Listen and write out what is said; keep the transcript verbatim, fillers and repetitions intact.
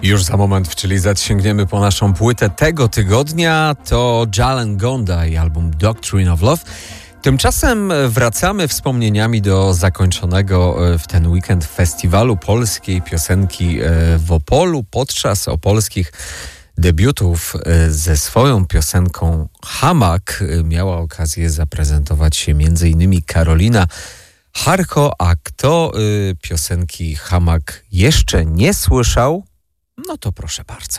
Już za moment w Chili Zet sięgniemy po naszą płytę tego tygodnia. To Jalen Gonda i album Doctrine of Love. Tymczasem wracamy wspomnieniami do zakończonego w ten weekend festiwalu polskiej piosenki w Opolu. Podczas opolskich debiutów ze swoją piosenką Hamak miała okazję zaprezentować się między innymi Karolina Harko, a kto piosenki Hamak jeszcze nie słyszał, no to proszę bardzo.